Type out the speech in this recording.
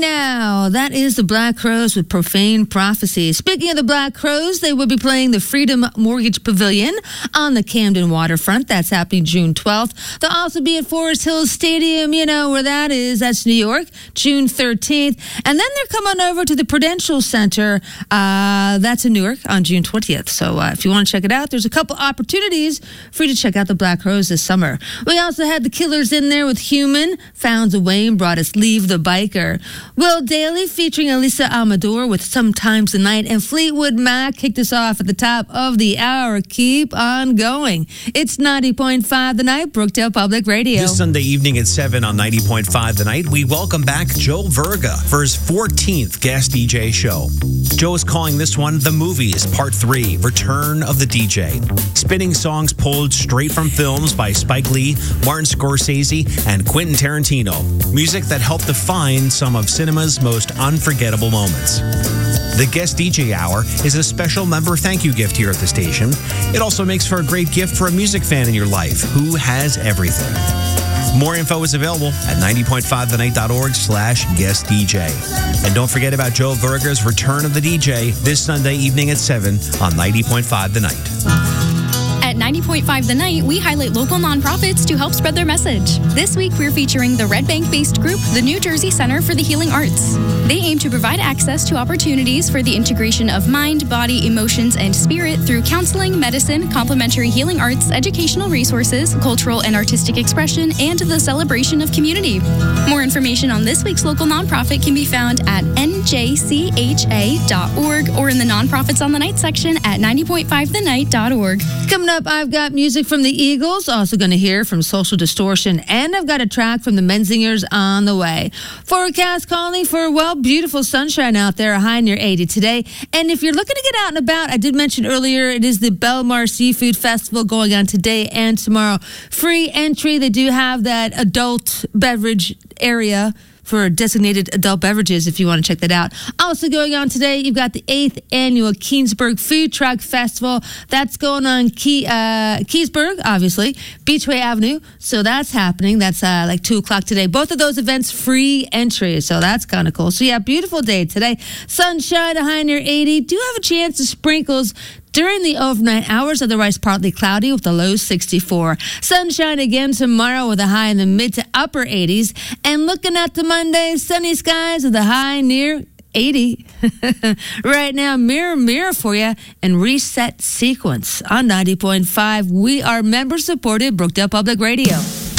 now, that is the Black Crowes with Profane Prophecy. Speaking of the Black Crowes, they will be playing the Freedom Mortgage Pavilion on the Camden waterfront. That's happening June 12th. They'll also be at Forest Hills Stadium, you know where that is. That's New York, June 13th. And then they're coming over to the Prudential Center. That's in Newark on June 20th. So if you want to check it out, there's a couple opportunities for you to check out the Black Crowes this summer. We also had the Killers in there with Human. Founds of Wayne brought us Leave the Biker. Will Daly featuring Elisa Amador with Sometimes the Night, and Fleetwood Mac kicked us off at the top of the hour. Keep on going. It's 90.5 The Night, Brookdale Public Radio. This Sunday evening at 7 on 90.5 The Night, we welcome back Joe Verga for his 14th guest DJ show. Joe is calling this one The Movies, Part 3, Return of the DJ. Spinning songs pulled straight from films by Spike Lee, Martin Scorsese, and Quentin Tarantino. Music that helped define some of cinema's most unforgettable moments. The Guest DJ Hour is a special member thank you gift here at the station. It also makes for a great gift for a music fan in your life who has everything. More info is available at 90.5thenight.org/guest DJ. And don't forget about Joe Verga's Return of the DJ this Sunday evening at 7 on 90.5 The Night. At 90.5 The Night, we highlight local nonprofits to help spread their message. This week, we're featuring the Red Bank-based group, the New Jersey Center for the Healing Arts. They aim to provide access to opportunities for the integration of mind, body, emotions, and spirit through counseling, medicine, complementary healing arts, educational resources, cultural and artistic expression, and the celebration of community. More information on this week's local nonprofit can be found at njcha.org or in the Nonprofits on the Night section at 90.5thenight.org. Coming up, I've got music from the Eagles, also going to hear from Social Distortion, and I've got a track from the Menzingers on the way. Forecast calling for, well, beautiful sunshine out there, a high near 80 today. And if you're looking to get out and about, I did mention earlier, it is the Belmar Seafood Festival going on today and tomorrow. Free entry. They do have that adult beverage area for designated adult beverages if you want to check that out. Also going on today, you've got the 8th Annual Keensburg Food Truck Festival. That's going on Keysburg, obviously, Beachway Avenue. So that's happening. That's like 2 o'clock today. Both of those events, free entry. So that's kind of cool. So yeah, beautiful day today. Sunshine, a high near 80. Do have a chance of sprinkles during the overnight hours, otherwise partly cloudy with a low 64. Sunshine again tomorrow with a high in the mid to upper 80s. And looking at the Monday, sunny skies with a high near 80. Right now, mirror for you and reset sequence on 90.5. We are member-supported Brookdale Public Radio.